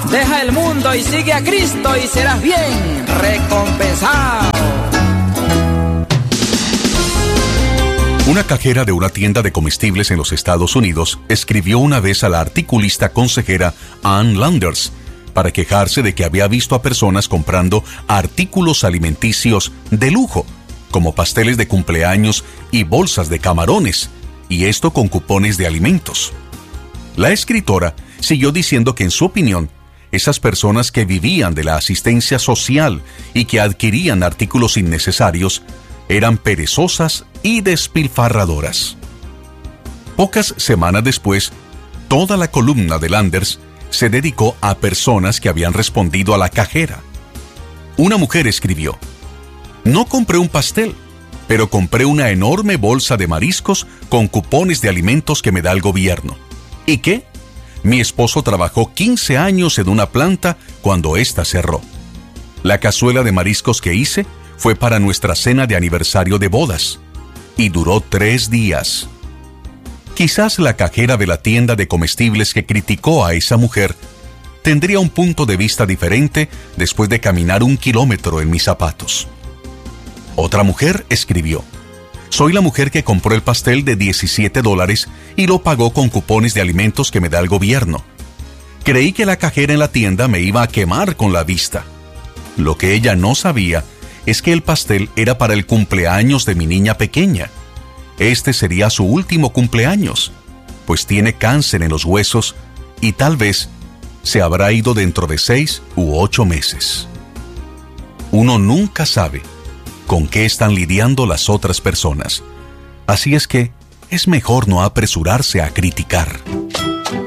Deja el mundo y sigue a Cristo y serás bien recompensado. Una cajera de una tienda de comestibles en los Estados Unidos escribió una vez a la articulista consejera Ann Landers para quejarse de que había visto a personas comprando artículos alimenticios de lujo, como pasteles de cumpleaños y bolsas de camarones, y esto con cupones de alimentos. La escritora siguió diciendo que en su opinión, esas personas que vivían de la asistencia social y que adquirían artículos innecesarios eran perezosas y despilfarradoras. Pocas semanas después, toda la columna de Landers se dedicó a personas que habían respondido a la cajera. Una mujer escribió: "No compré un pastel, pero compré una enorme bolsa de mariscos con cupones de alimentos que me da el gobierno. ¿Y qué? Mi esposo trabajó 15 años en una planta cuando ésta cerró. La cazuela de mariscos que hice fue para nuestra cena de aniversario de bodas y duró 3 días. Quizás la cajera de la tienda de comestibles que criticó a esa mujer tendría un punto de vista diferente después de caminar 1 kilómetro en mis zapatos. Otra mujer escribió: "Soy la mujer que compró el pastel de $17 y lo pagó con cupones de alimentos que me da el gobierno. Creí que la cajera en la tienda me iba a quemar con la vista. Lo que ella no sabía es que el pastel era para el cumpleaños de mi niña pequeña. Este sería su último cumpleaños, pues tiene cáncer en los huesos y tal vez se habrá ido dentro de 6 u 8 meses. Uno nunca sabe con qué están lidiando las otras personas. Así es que es mejor no apresurarse a criticar".